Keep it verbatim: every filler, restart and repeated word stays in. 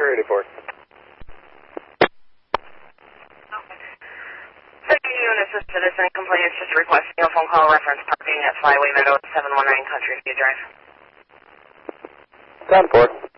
Oscar eighty-four. Second unit is citizen complaints just requesting a phone call reference parking at Flyway Meadows, seven one nine Country View Drive. ten four.